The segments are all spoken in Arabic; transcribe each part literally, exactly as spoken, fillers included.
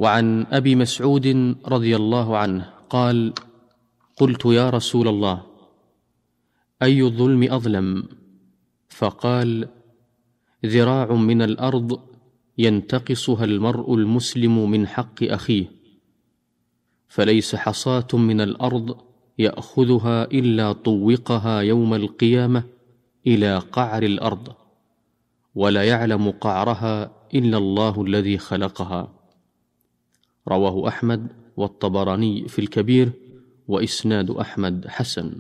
وعن أبي مسعود رضي الله عنه قال: قلت يا رسول الله، أي الظلم أظلم؟ فقال: ذراع من الأرض ينتقصها المرء المسلم من حق أخيه، فليس حصاة من الأرض يأخذها إلا طوقها يوم القيامة إلى قعر الأرض، ولا يعلم قعرها إلا الله الذي خلقها. رواه أحمد والطبراني في الكبير، وإسناد أحمد حسن.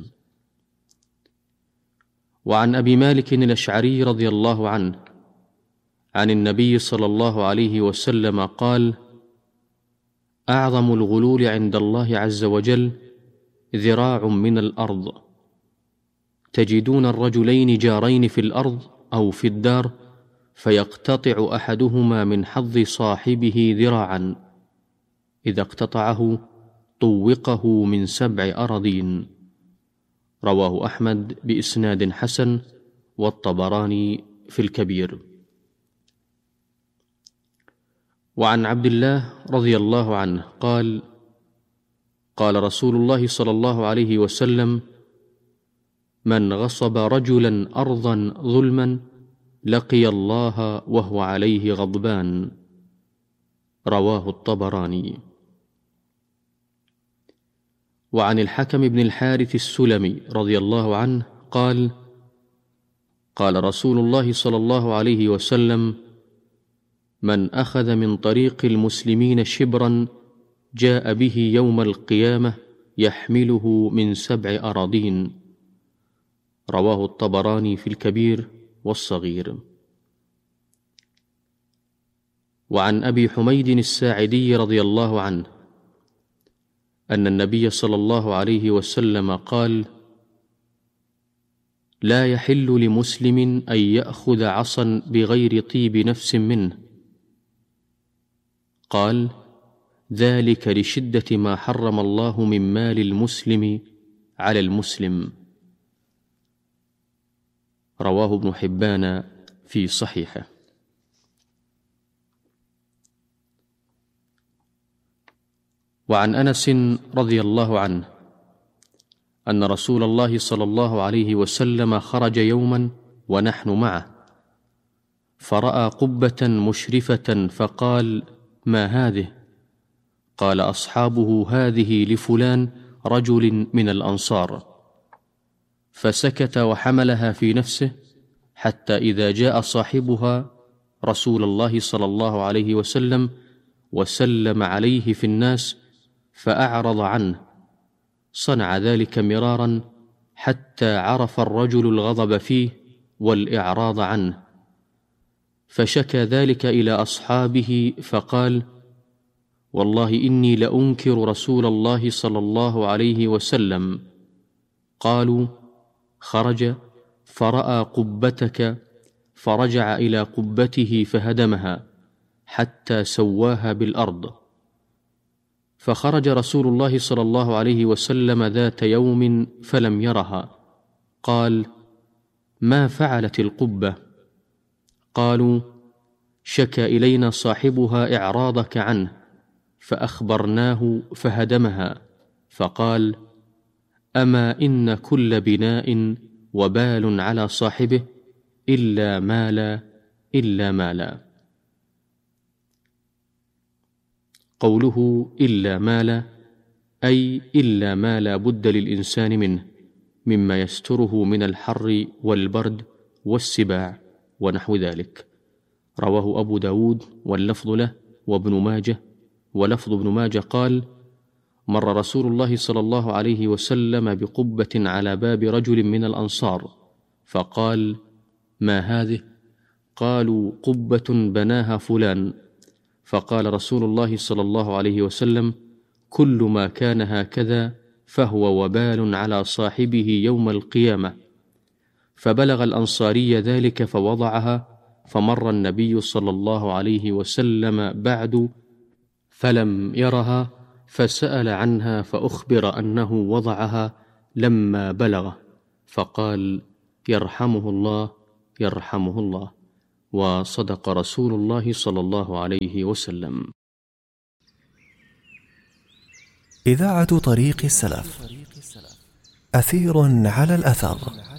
وعن أبي مالك الأشعري رضي الله عنه عن النبي صلى الله عليه وسلم قال: أعظم الغلول عند الله عز وجل ذراع من الأرض، تجدون الرجلين جارين في الأرض أو في الدار، فيقتطع أحدهما من حظ صاحبه ذراعا، إذا اقتطعه طوقه من سبع أراضين. رواه أحمد بإسناد حسن، والطبراني في الكبير. وعن عبد الله رضي الله عنه قال: قال رسول الله صلى الله عليه وسلم: من غصب رجلا أرضا ظلما لقي الله وهو عليه غضبان. رواه الطبراني. وعن الحكم بن الحارث السلمي رضي الله عنه قال: قال رسول الله صلى الله عليه وسلم: من أخذ من طريق المسلمين شبرا جاء به يوم القيامة يحمله من سبع أراضين. رواه الطبراني في الكبير والصغير. وعن أبي حميد الساعدي رضي الله عنه أن النبي صلى الله عليه وسلم قال: لا يحل لمسلم أن يأخذ عصا بغير طيب نفس منه. قال: ذلك لشدة ما حرم الله من مال المسلم على المسلم. رواه ابن حبان في صحيحه. وعن أنس رضي الله عنه أن رسول الله صلى الله عليه وسلم خرج يوما ونحن معه، فرأى قبة مشرفة فقال: ما هذه؟ قال أصحابه: هذه لفلان رجل من الأنصار. فسكت وحملها في نفسه، حتى إذا جاء صاحبها رسول الله صلى الله عليه وسلم وسلم عليه في الناس فأعرض عنه، صنع ذلك مرارا حتى عرف الرجل الغضب فيه والإعراض عنه، فشكى ذلك إلى أصحابه فقال: والله إني لأنكر رسول الله صلى الله عليه وسلم. قالوا: خرج فرأى قبتك فرجع إلى قبته فهدمها حتى سواها بالأرض. فخرج رسول الله صلى الله عليه وسلم ذات يوم فلم يرها، قال: ما فعلت القبة؟ قالوا: شكى إلينا صاحبها إعراضك عنه فأخبرناه فهدمها. فقال: أما إن كل بناء وبال على صاحبه إلا مالا إلا مالا. قوله إلا مالا أي إلا ما لا بد للإنسان منه، مما يستره من الحر والبرد والسباع ونحو ذلك. رواه أبو داود واللفظ له وابن ماجه، ولفظ ابن ماجه قال: مر رسول الله صلى الله عليه وسلم بقبة على باب رجل من الأنصار، فقال: ما هذه؟ قالوا: قبة بناها فلان. فقال رسول الله صلى الله عليه وسلم: كل ما كان هكذا فهو وبال على صاحبه يوم القيامة. فبلغ الأنصاري ذلك فوضعها، فمر النبي صلى الله عليه وسلم بعد فلم يرها، فسأل عنها فأخبر أنه وضعها لما بلغه، فقال: يرحمه الله يرحمه الله. وصدق رسول الله صلى الله عليه وسلم. إذاعة طريق السلف، أثير على الأثر.